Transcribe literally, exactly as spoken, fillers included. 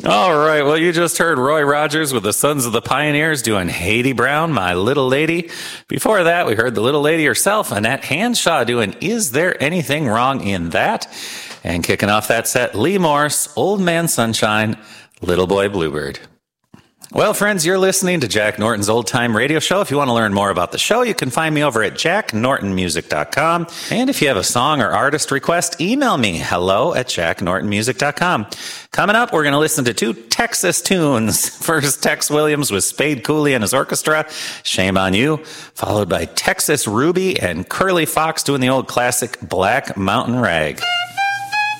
All right, well, you just heard Roy Rogers with the Sons of the Pioneers doing Haiti Brown, My Little Lady. Before that, we heard the little lady herself, Annette Hanshaw, doing Is There Anything Wrong in That? And kicking off that set, Lee Morse, Old Man Sunshine, Little Boy Bluebird. Well, friends, you're listening to Jack Norton's Old Time Radio Show. If you want to learn more about the show, you can find me over at jack norton music dot com. And if you have a song or artist request, email me, hello at jack norton music dot com. Coming up, we're going to listen to two Texas tunes. First, Tex Williams with Spade Cooley and his orchestra, Shame on You, followed by Texas Ruby and Curly Fox doing the old classic Black Mountain Rag.